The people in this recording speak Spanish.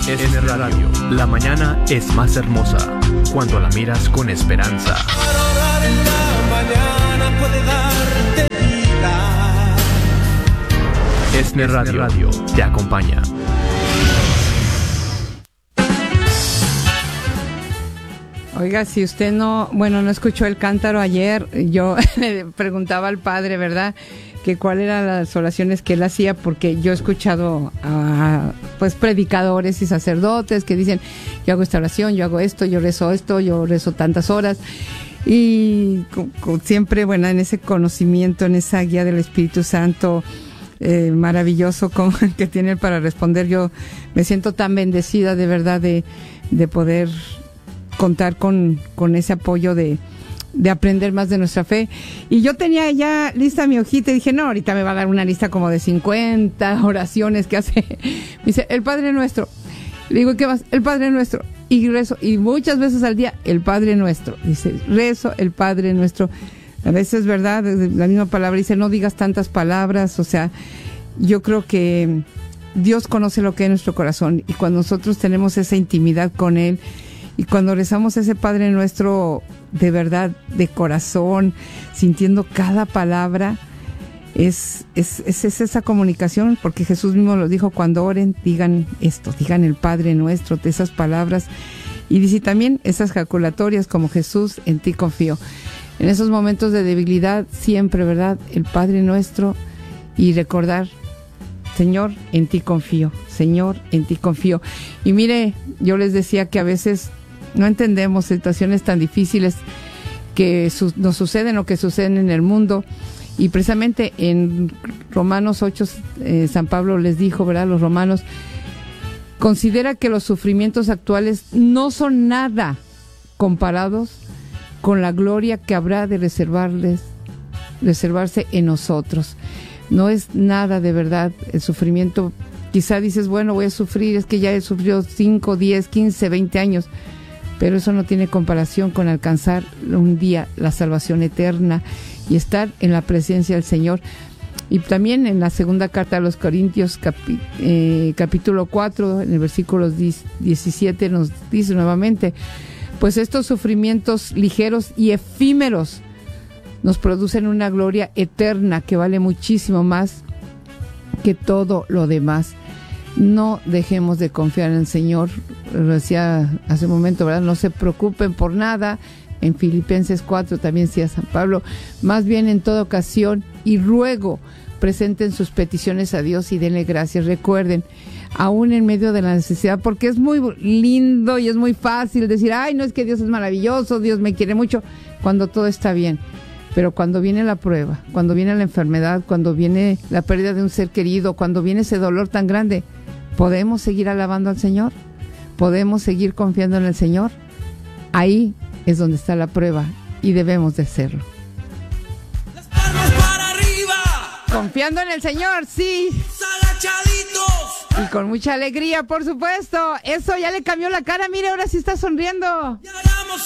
SN Radio. La mañana es más hermosa cuando la miras con esperanza. Para orar en la mañana puede darte vida. SN Radio te acompaña. Oiga, si usted no escuchó el cántaro ayer, yo le preguntaba al padre, ¿verdad?, que cuáles eran las oraciones que él hacía, porque yo he escuchado a predicadores y sacerdotes que dicen, yo hago esta oración, yo hago esto, yo rezo tantas horas, y siempre, bueno, en ese conocimiento, en esa guía del Espíritu Santo maravilloso que tiene él para responder, yo me siento tan bendecida de verdad de poder contar con ese apoyo de aprender más de nuestra fe. Y yo tenía ya lista mi hojita y dije, no, ahorita me va a dar una lista como de 50 oraciones que hace. Me dice, el Padre Nuestro. Le digo, ¿qué más? El Padre Nuestro. Y rezo, y muchas veces al día, el Padre Nuestro. Dice, rezo el Padre Nuestro. A veces, ¿verdad?, la misma palabra dice, no digas tantas palabras. O sea, yo creo que Dios conoce lo que es nuestro corazón. Y cuando nosotros tenemos esa intimidad con Él, y cuando rezamos ese Padre Nuestro de verdad, de corazón, sintiendo cada palabra, es esa comunicación, porque Jesús mismo lo dijo, cuando oren, digan esto, digan el Padre Nuestro, de esas palabras, y dice también esas jaculatorias como Jesús, en ti confío. En esos momentos de debilidad, siempre, ¿verdad?, el Padre Nuestro, y recordar, Señor, en ti confío, Señor, en ti confío. Y mire, yo les decía que a veces no entendemos situaciones tan difíciles que nos suceden o que suceden en el mundo. Y precisamente en Romanos 8, San Pablo les dijo, ¿verdad?, los romanos, considera que los sufrimientos actuales no son nada comparados con la gloria que habrá de reservarse en nosotros. No es nada de verdad el sufrimiento. Quizá dices, bueno, voy a sufrir, es que ya he sufrido 5, 10, 15, 20 años. Pero eso no tiene comparación con alcanzar un día la salvación eterna y estar en la presencia del Señor. Y también en la segunda carta a los Corintios, capítulo 4, en el versículo 17, nos dice nuevamente, pues estos sufrimientos ligeros y efímeros nos producen una gloria eterna que vale muchísimo más que todo lo demás. No dejemos de confiar en el Señor. Lo decía hace un momento, ¿verdad? No se preocupen por nada. En Filipenses 4 también decía San Pablo, más bien en toda ocasión y ruego presenten sus peticiones a Dios y denle gracias. Recuerden, aún en medio de la necesidad, porque es muy lindo y es muy fácil decir, ay, no, es que Dios es maravilloso, Dios me quiere mucho, cuando todo está bien. Pero cuando viene la prueba, cuando viene la enfermedad, cuando viene la pérdida de un ser querido, cuando viene ese dolor tan grande, ¿podemos seguir alabando al Señor? ¿Podemos seguir confiando en el Señor? Ahí es donde está la prueba y debemos de hacerlo. Las palmas para arriba. Confiando en el Señor, sí. Agachaditos. Y con mucha alegría, por supuesto. Eso ya le cambió la cara. Mire, ahora sí está sonriendo. Y hagamos